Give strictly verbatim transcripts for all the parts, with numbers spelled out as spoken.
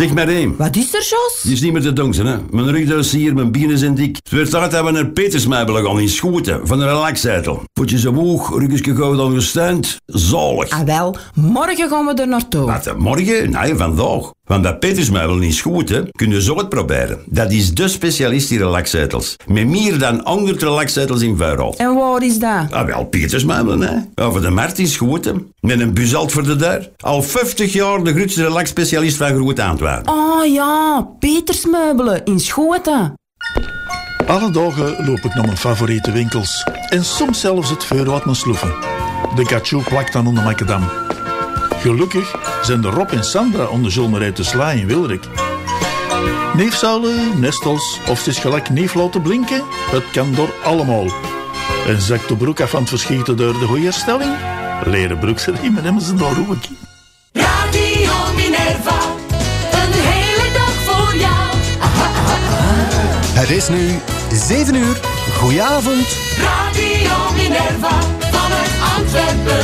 Zeg maar één. Wat is er, Jos? Die is niet meer te donzen, hè. Mijn rug is hier, mijn bienen zijn dik. Het werd tijd dat we naar Petersmeibelen gaan in Schoten, van een relaxzetel. Voetjes omhoog, ruggesje goud ondersteund. Zalig. Ah wel, morgen gaan we er naartoe. Wat, morgen? Nee, vandaag. Want bij Petersmeibelen in Schoten kun je zo het proberen. Dat is de specialist in relaxzetels. Met meer dan honderd relaxzetels in Vuirhout. En waar is dat? Ah, wel, Petersmeibelen, hè. Over de markt in Schoten. Met een buzalt voor de deur. Al vijftig jaar de grootste relaxspecialist van Groot Antwerpen. Oh ja, Petersmeubelen in Schoten. Alle dagen loop ik naar mijn favoriete winkels. En soms zelfs het Vuurwoud naar Sloeven. De Cachou plakt dan onder Macadam. Gelukkig zijn de Rob en Sandra onder Zulmerij te Sla in Wilrik. Neefzuilen, nestels of het is gelijk neef laten blinken, het kan door allemaal. En zakt de broek af van het verschieten door de goede stelling? Leren broeksriemen hebben ze daar ook. Radio Minerva, een hele dag voor jou. Aha, aha, aha. Het is nu zeven uur. Goedenavond. Radio Minerva, vanuit Antwerpen.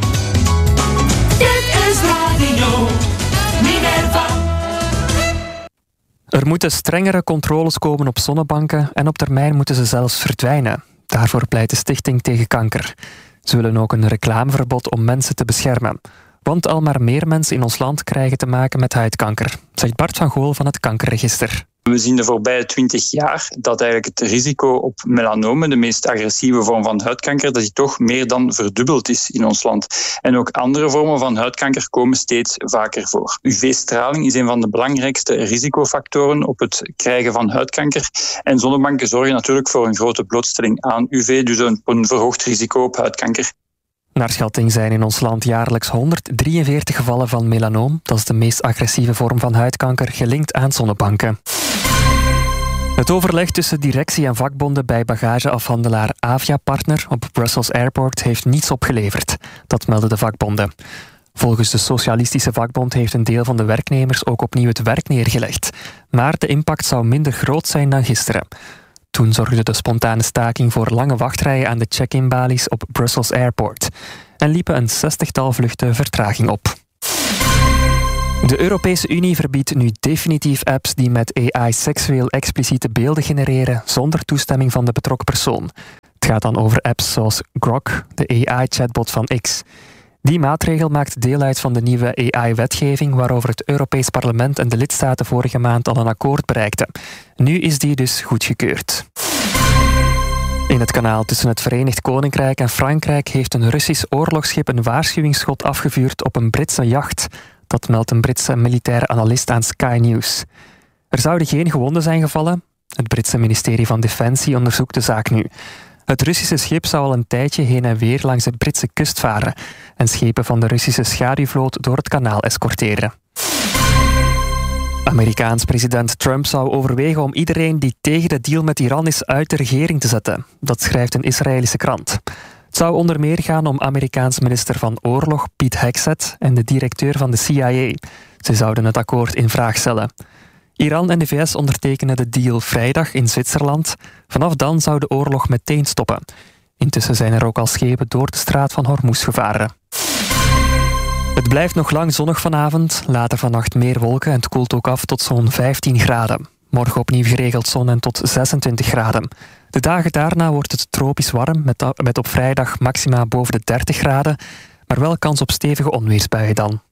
Dit is Radio Minerva. Er moeten strengere controles komen op zonnebanken en op termijn moeten ze zelfs verdwijnen. Daarvoor pleit de Stichting tegen Kanker. Ze willen ook een reclameverbod om mensen te beschermen. Want al maar meer mensen in ons land krijgen te maken met huidkanker, zegt Bart van Gool van het Kankerregister. We zien de voorbije twintig jaar dat eigenlijk het risico op melanoom, de meest agressieve vorm van huidkanker, dat die toch meer dan verdubbeld is in ons land. En ook andere vormen van huidkanker komen steeds vaker voor. U V-straling is een van de belangrijkste risicofactoren op het krijgen van huidkanker. En zonnebanken zorgen natuurlijk voor een grote blootstelling aan U V, dus een, een verhoogd risico op huidkanker. Naar schatting zijn in ons land jaarlijks honderddrieënveertig gevallen van melanoom, dat is de meest agressieve vorm van huidkanker, gelinkt aan zonnebanken. Het overleg tussen directie en vakbonden bij bagageafhandelaar Avia Partner op Brussels Airport heeft niets opgeleverd. Dat melden de vakbonden. Volgens de Socialistische Vakbond heeft een deel van de werknemers ook opnieuw het werk neergelegd. Maar de impact zou minder groot zijn dan gisteren. Toen zorgde de spontane staking voor lange wachtrijen aan de check-in-balies op Brussels Airport. En liepen een zestigtal vluchten vertraging op. De Europese Unie verbiedt nu definitief apps die met A I seksueel expliciete beelden genereren zonder toestemming van de betrokken persoon. Het gaat dan over apps zoals Grok, de A I-chatbot van X. Die maatregel maakt deel uit van de nieuwe A I-wetgeving waarover het Europees Parlement en de lidstaten vorige maand al een akkoord bereikten. Nu is die dus goedgekeurd. In het kanaal tussen het Verenigd Koninkrijk en Frankrijk heeft een Russisch oorlogsschip een waarschuwingsschot afgevuurd op een Britse jacht. Dat meldt een Britse militaire analist aan Sky News. Er zouden geen gewonden zijn gevallen. Het Britse ministerie van Defensie onderzoekt de zaak nu. Het Russische schip zou al een tijdje heen en weer langs de Britse kust varen en schepen van de Russische schaduwvloot door het kanaal escorteren. Amerikaans president Trump zou overwegen om iedereen die tegen de deal met Iran is uit de regering te zetten. Dat schrijft een Israëlische krant. Het zou onder meer gaan om Amerikaans minister van Oorlog Pete Hegseth en de directeur van de C I A. Ze zouden het akkoord in vraag stellen. Iran en de V S ondertekenen de deal vrijdag in Zwitserland. Vanaf dan zou de oorlog meteen stoppen. Intussen zijn er ook al schepen door de straat van Hormuz gevaren. Het blijft nog lang zonnig vanavond. Later vannacht meer wolken en het koelt ook af tot zo'n vijftien graden. Morgen opnieuw geregeld zon en tot zesentwintig graden. De dagen daarna wordt het tropisch warm, met, met op vrijdag maxima boven de dertig graden. Maar wel kans op stevige onweersbuien dan.